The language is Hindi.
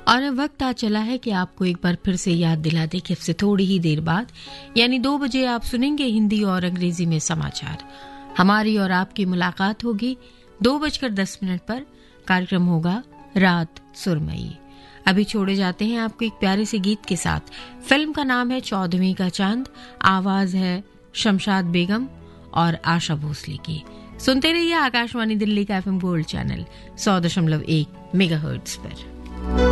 और अब वक्त आ चला है कि आपको एक बार फिर से याद दिला दे कि अब से थोड़ी ही देर बाद यानी 2 बजे आप सुनेंगे हिंदी और अंग्रेजी में समाचार। हमारी और आपकी मुलाकात होगी 2:10 पर। कार्यक्रम होगा रात सुरमई। अभी छोड़े जाते हैं आपको एक प्यारे से गीत के साथ। फिल्म का नाम है 14वीं का चांद, आवाज है शमशाद बेगम और आशा भोसले की। सुनते रहिए आकाशवाणी दिल्ली का FM गोल्ड चैनल 100.1 मेगाहर्ट्ज पर।